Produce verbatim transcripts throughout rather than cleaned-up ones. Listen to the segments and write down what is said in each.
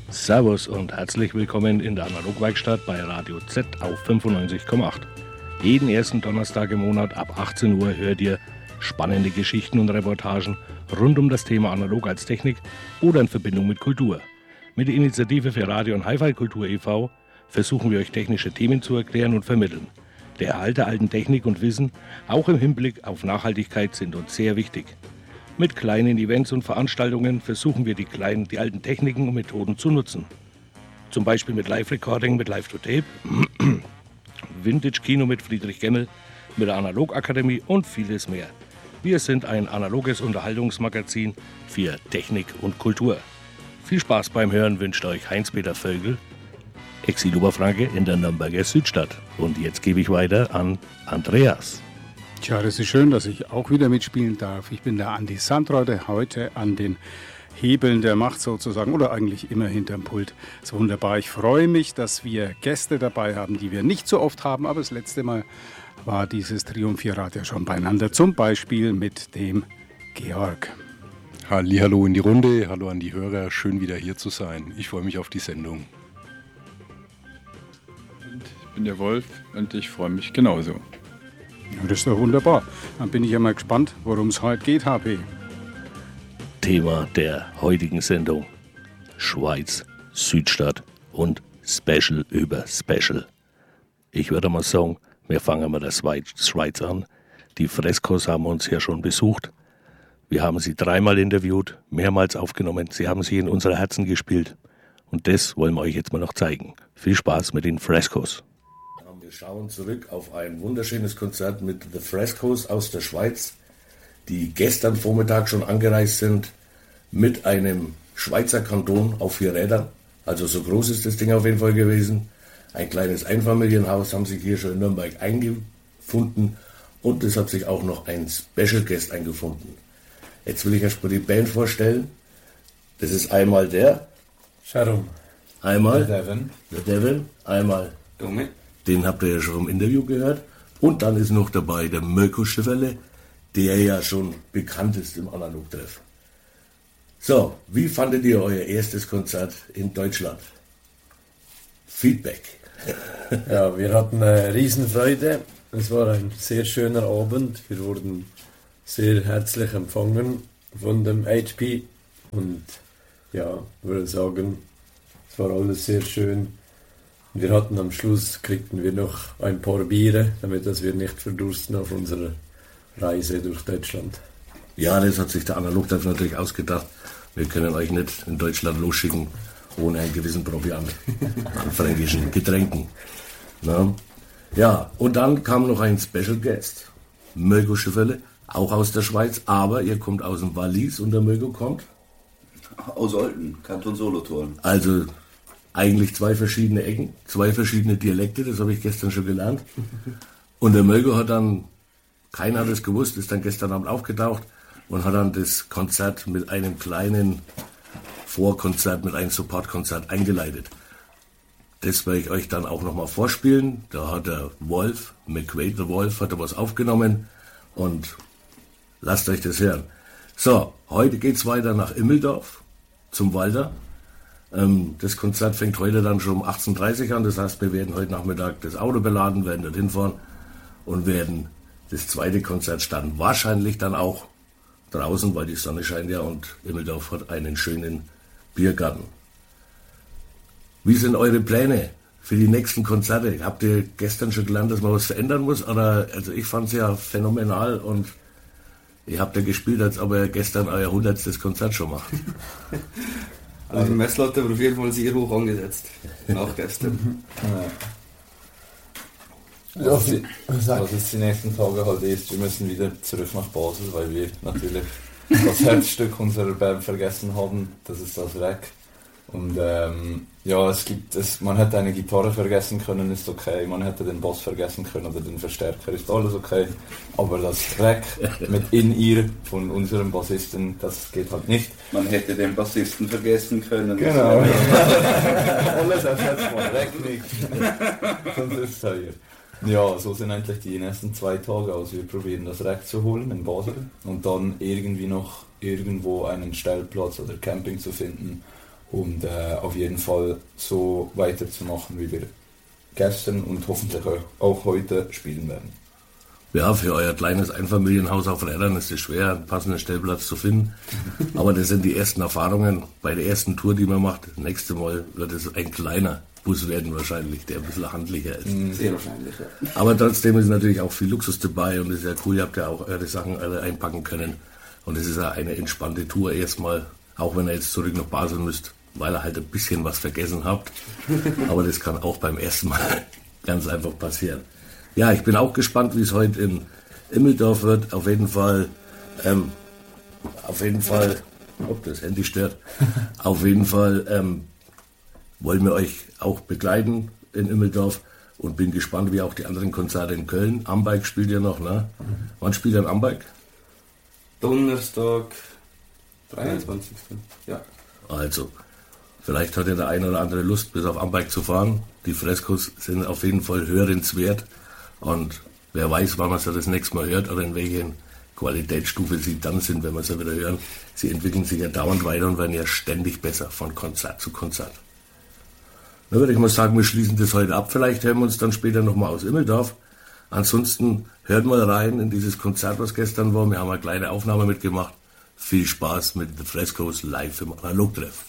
Servus und herzlich willkommen in der Analogwerkstatt bei Radio Z auf fünfundneunzig Komma acht. Jeden ersten Donnerstag im Monat ab achtzehn Uhr hört ihr spannende Geschichten und Reportagen rund um das Thema Analog als Technik oder in Verbindung mit Kultur. Mit der Initiative für Radio- und Hi-Fi-Kultur e V versuchen wir euch technische Themen zu erklären und vermitteln. Der Erhalt der alten Technik und Wissen, auch im Hinblick auf Nachhaltigkeit, sind uns sehr wichtig. Mit kleinen Events und Veranstaltungen versuchen wir die kleinen, die alten Techniken und Methoden zu nutzen. Zum Beispiel mit Live-Recording, mit Live-to-Tape, Vintage-Kino mit Friedrich Gemmel, mit der Analogakademie und vieles mehr. Wir sind ein analoges Unterhaltungsmagazin für Technik und Kultur. Viel Spaß beim Hören wünscht euch Heinz-Peter Vögel, Exil-Oberfranke in der Nürnberger Südstadt. Und jetzt gebe ich weiter an Andreas. Tja, das ist schön, dass ich auch wieder mitspielen darf. Ich bin der Andi Sandreuter, heute an den Hebeln der Macht sozusagen oder eigentlich immer hinterm Pult. Das ist wunderbar. Ich freue mich, dass wir Gäste dabei haben, die wir nicht so oft haben, aber das letzte Mal war dieses Triumvirat ja schon beieinander. Zum Beispiel mit dem Georg. Hallihallo in die Runde, hallo an die Hörer, schön wieder hier zu sein. Ich freue mich auf die Sendung. Und ich bin der Wolf und ich freue mich genauso. Ja, das ist doch wunderbar. Dann bin ich ja mal gespannt, worum es heute geht, H P. Thema der heutigen Sendung: Schweiz, Südstadt und Special über Special. Ich würde mal sagen, wir fangen mit der Schweiz an. Die Freskos haben uns ja schon besucht. Wir haben sie dreimal interviewt, mehrmals aufgenommen. Sie haben sie in unsere Herzen gespielt. Und das wollen wir euch jetzt mal noch zeigen. Viel Spaß mit den Freskos. Wir schauen zurück auf ein wunderschönes Konzert mit The Freskos aus der Schweiz, die gestern Vormittag schon angereist sind mit einem Schweizer Kanton auf vier Rädern. Also so groß ist das Ding auf jeden Fall gewesen. Ein kleines Einfamilienhaus, haben sich hier schon in Nürnberg eingefunden und es hat sich auch noch ein Special Guest eingefunden. Jetzt will ich erst mal die Band vorstellen. Das ist einmal der Sharon, einmal der Devin, der Devin, einmal Domi. Den habt ihr ja schon im Interview gehört. Und dann ist noch dabei der Mirko Schifferle, der ja schon bekannt ist im Analogtreff. So, wie fandet ihr euer erstes Konzert in Deutschland? Feedback. Ja, wir hatten eine Riesenfreude. Es war ein sehr schöner Abend. Wir wurden sehr herzlich empfangen von dem H P. Und ja, ich würde sagen, es war alles sehr schön. Wir hatten am Schluss, kriegten wir noch ein paar Biere, damit dass wir nicht verdursten auf unserer Reise durch Deutschland. Ja, das hat sich der Analogtreff natürlich ausgedacht. Wir können euch nicht in Deutschland losschicken ohne einen gewissen Proviant an fränkischen Getränken. Na? Ja, und dann kam noch ein Special Guest, Mirko Schifferle, auch aus der Schweiz, aber ihr kommt aus dem Wallis und der Mirko kommt? Aus Olten, Kanton Solothurn. Also eigentlich zwei verschiedene Ecken, zwei verschiedene Dialekte, das habe ich gestern schon gelernt. Und der Mirko hat dann, keiner hat es gewusst, ist dann gestern Abend aufgetaucht und hat dann das Konzert mit einem kleinen Vorkonzert, mit einem Supportkonzert eingeleitet. Das werde ich euch dann auch nochmal vorspielen. Da hat der Wolf, McQuaid, der Wolf, hat da was aufgenommen und lasst euch das hören. So, heute geht's weiter nach Immeldorf zum Walter. Das Konzert fängt heute dann schon um achtzehn Uhr dreißig an, das heißt, wir werden heute Nachmittag das Auto beladen, werden dorthin fahren und werden das zweite Konzert starten. Wahrscheinlich dann auch draußen, weil die Sonne scheint ja und Immeldorf hat einen schönen Biergarten. Wie sind eure Pläne für die nächsten Konzerte? Habt ihr gestern schon gelernt, dass man was verändern muss? Oder, also ich fand es ja phänomenal und ihr habt ja gespielt, als ob ihr gestern euer hundertstes Konzert schon macht. Also die Messlatte wird auf jeden Fall sehr hoch angesetzt. Nach gestern. Ja. Was, die, was jetzt die nächsten Tage halt ist, wir müssen wieder zurück nach Basel, weil wir natürlich das Herzstück unserer Band vergessen haben. Das ist das Rack. Und ähm, ja, es gibt, es, man hätte eine Gitarre vergessen können, ist okay. Man hätte den Bass vergessen können oder den Verstärker, ist alles okay. Aber das Rack mit In-Ear von unserem Bassisten, das geht halt nicht. Man hätte den Bassisten vergessen können. Genau. Alles ersetzt man, Rack nicht. Sonst ist es teuer. Ja, so sind eigentlich die nächsten zwei Tage aus. Wir probieren das Rack zu holen in Basel und dann irgendwie noch irgendwo einen Stellplatz oder Camping zu finden, und äh, auf jeden Fall so weiterzumachen, wie wir gestern und hoffentlich auch heute spielen werden. Ja, für euer kleines Einfamilienhaus auf Rädern ist es schwer, einen passenden Stellplatz zu finden. Aber das sind die ersten Erfahrungen bei der ersten Tour, die man macht. Das nächste Mal wird es ein kleiner Bus werden wahrscheinlich, der ein bisschen handlicher ist. Sehr wahrscheinlich, ja. Aber trotzdem ist natürlich auch viel Luxus dabei und es ist ja cool, ihr habt ja auch eure Sachen alle einpacken können. Und es ist ja eine entspannte Tour erstmal, auch wenn ihr jetzt zurück nach Basel müsst, weil ihr halt ein bisschen was vergessen habt. Aber das kann auch beim ersten Mal ganz einfach passieren. Ja, ich bin auch gespannt, wie es heute in Immeldorf wird. Auf jeden Fall, ähm, auf jeden Fall, ob das Handy stört, auf jeden Fall ähm, wollen wir euch auch begleiten in Immeldorf und bin gespannt, wie auch die anderen Konzerte in Köln. Amberg spielt ja noch, ne? Mhm. Wann spielt ihr in Amberg? Donnerstag, dreiundzwanzigsten Ja. Also, vielleicht hat ja der eine oder andere Lust, bis auf Amberg zu fahren. Die Freskos sind auf jeden Fall hörenswert. Und wer weiß, wann man sie das nächste Mal hört oder in welchen Qualitätsstufe sie dann sind, wenn wir sie wieder hören. Sie entwickeln sich ja dauernd weiter und werden ja ständig besser von Konzert zu Konzert. Dann würde ich mal sagen, wir schließen das heute ab. Vielleicht hören wir uns dann später nochmal aus Immeldorf. Ansonsten hört mal rein in dieses Konzert, was gestern war. Wir haben eine kleine Aufnahme mitgemacht. Viel Spaß mit The Freskos live im Analogtreff.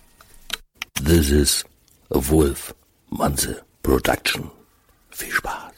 This is a Wolf Manze Production. Viel Spaß.